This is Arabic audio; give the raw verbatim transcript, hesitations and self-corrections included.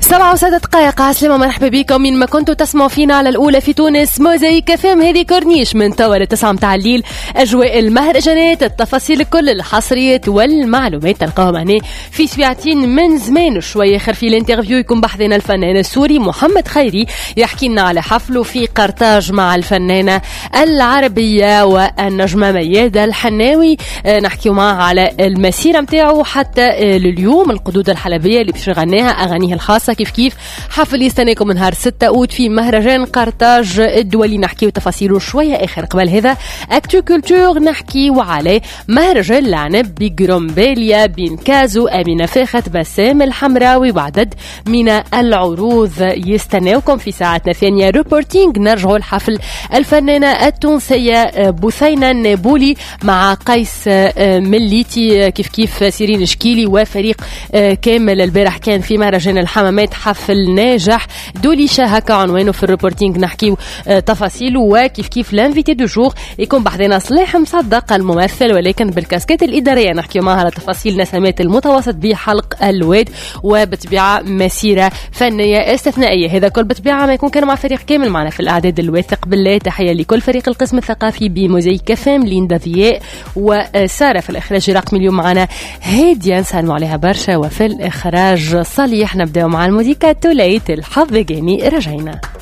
سبعة وستة دقائق عسلامة، مرحبا بكم من ما كنتوا تسمعوا فينا على الأولى في تونس موزايك فيم. هذه كورنيش من توا لتسعة متاع الليل، أجواء المهرجانات، التفاصيل كل الحصريات والمعلومات تلقاهم هنا في ساعتين من زمان شوية. خير في الانترفيو يكون بحثنا الفنان السوري محمد خيري يحكي لنا على حفله في قرطاج مع الفنانة العربية والنجمة ميادة الحناوي. نحكي معها على المسيرة متاعه حتى لليوم، القدود الحلبية اللي باش يغنيها أغانيه الخاصة. كيف كيف حفل يستناكم من نهار ستة أوت في مهرجان قرطاج الدولي، نحكيو تفاصيله شوية آخر. قبل هذا أكتو كولتور نحكيو على مهرجان العنب بجرومبيليا بين كازو، أمينة فاخت، بسام الحمراوي وعدد من العروض يستناوكم في ساعتنا الثانية. ريبورتينج نرجعوا الحفل الفنانة التونسية بثينة النابولي مع قيس مليتي، كيف كيف سيرين شكيلي وفريق كامل. البارح كان في مهرجان الحمامات حفل ناجح. دولي شاهكا عنوانه في الريبورتينج نحكيو تفاصيله، وكيف كيف لانفيتي دو جور يكون بحضنا صلاح مصدق الممثل ولكن بالكاسكيت الإدارية. نحكيو معها على تفاصيل نسمات المتوسط بحلق الواد وبطبيعة مسيرة فنية استثنائية. هذا كل بطبيعة ما يكون كان مع فريق كامل معنا في الأعداد الواثق بالله. تحية لكل فريق القسم الثقافي بموزايك فيم، ليندا ضياء وسارة في الإخراج رقم اليوم معنا هادية نسلموا عليها برشا، وفي الإخراج صليح. نبدأ مع الموسيقى توليت الحظ جاني رجعنا.